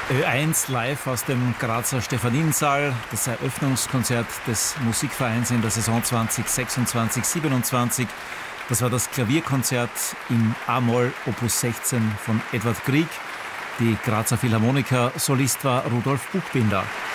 Ö1 live aus dem Grazer Stephaniensaal, das Eröffnungskonzert des Musikvereins in der Saison 2026/27. Das war das Klavierkonzert in A-Moll Opus 16 von Edward Grieg. Die Grazer Philharmoniker, Solist war Rudolf Buchbinder.